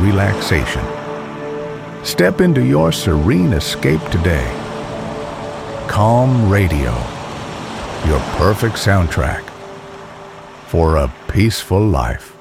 relaxation. Step into your serene escape today. Calm Radio, your perfect soundtrack for a peaceful life.